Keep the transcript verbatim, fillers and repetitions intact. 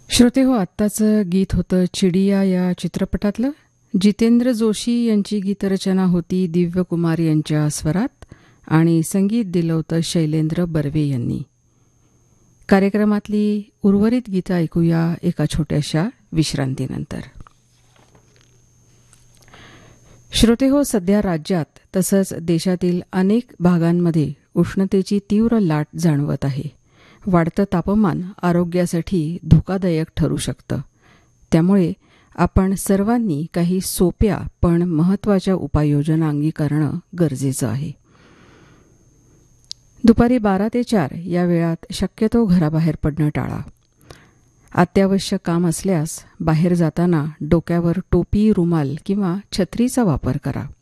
श्रोते हो, आत्ताचं गीत होतं चिडिया या चित्रपटातलं. जितेंद्र जोशी यांची गीतरचना होती दिव्य कुमार यांच्या स्वरात आणि संगीत दिलं होतं शैलेंद्र बर्वे यांनी. कार्यक्रमातली उर्वरित गीतं ऐकूया एका छोट्याशा विश्रांतीनंतर. श्रोते हो, सध्या राज्यात तसंच देशातील अनेक भागांमध्ये उष्णतेची तीव्र लाट जाणवत आहे. वाढतं तापमान आरोग्यासाठी धोकादायक ठरू शकतं. त्यामुळे आपण सर्वांनी काही सोप्या पण महत्त्वाच्या उपाययोजना अंगीकारणं गरजेचं आहे. दुपारी बारा ते चार या वेळात शक्यतो घराबाहेर पडणं टाळा. अत्यावश्यक काम असल्यास बाहेर जाताना डोक्यावर टोपी, रुमाल किंवा छत्रीचा वापर करा.